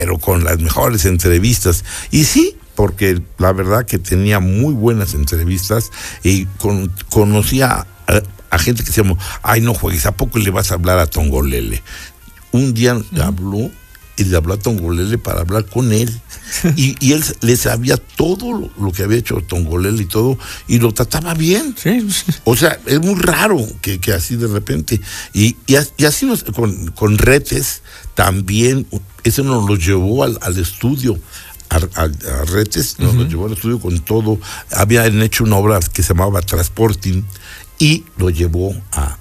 pero con las mejores entrevistas. Y sí, porque la verdad que tenía muy buenas entrevistas y conocía a gente que decíamos, ay, no juegues, ¿a poco le vas a hablar a Tongolele? Un día le habló a Tongolele para hablar con él. Y él le sabía todo lo que había hecho Tongolele y todo, y lo trataba bien. Sí. O sea, es muy raro que así de repente. Y así con Retes también, eso nos lo llevó al estudio. A Retes nos lo llevó al estudio con todo. Habían hecho una obra que se llamaba Transporting y lo llevó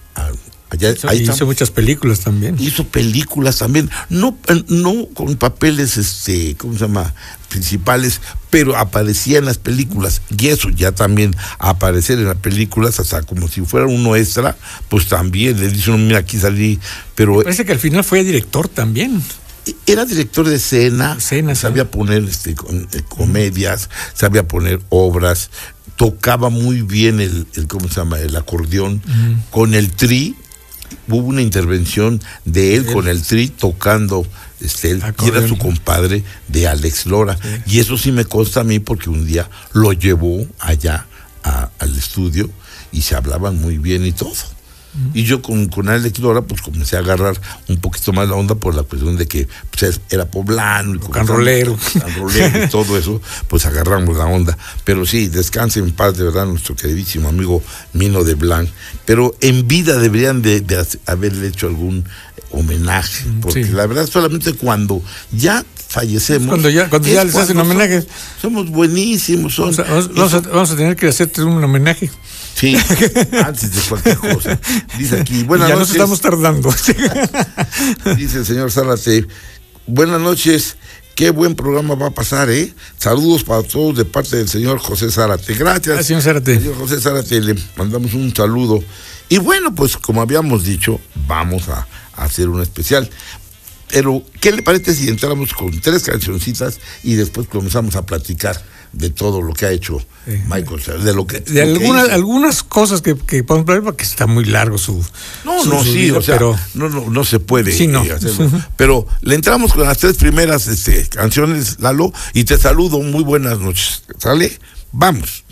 allá. Hizo muchas películas también. Hizo películas también, no con papeles, ¿cómo se llama? Principales, pero aparecía en las películas, y eso ya también aparecer en las películas, hasta como si fuera uno extra, pues también le dice uno, mira, aquí salí, pero... Parece que al final fue director también. Era director de escena, sabía poner comedias, sabía poner obras, tocaba muy bien el ¿cómo se llama? El acordeón, con el tri. Hubo una intervención de él con el tri tocando, y era su compadre de Alex Lora. Sí. Y eso sí me consta a mí porque un día lo llevó allá al estudio y se hablaban muy bien y todo. Y yo con Alex Lora pues comencé a agarrar un poquito más la onda por la cuestión de que pues, era poblano y canrolero y todo eso, pues agarramos la onda. Pero sí, descanse en paz de verdad nuestro queridísimo amigo Mino de Blanc. Pero en vida deberían de haberle hecho algún homenaje, porque la verdad solamente cuando ya fallecemos, cuando ya les hacen homenaje, somos buenísimos. Vamos a tener que hacerte un homenaje. Sí, antes de cualquier cosa. Dice aquí, buenas noches. Nos estamos tardando. Dice el señor Zárate, buenas noches, qué buen programa va a pasar, ¿eh? Saludos para todos de parte del señor José Zárate. Gracias, señor Zárate. Señor José Zárate, le mandamos un saludo. Y bueno, pues como habíamos dicho, vamos a hacer un especial. Pero, ¿qué le parece si entramos con 3 cancioncitas y después comenzamos a platicar de todo lo que ha hecho Michael, algunas cosas que podemos hablar, porque está muy largo su vida, o sea, pero no se puede hacerlo. Pero le entramos con las 3 primeras canciones, Lalo, y te saludo, muy buenas noches. ¿Sale? Vamos.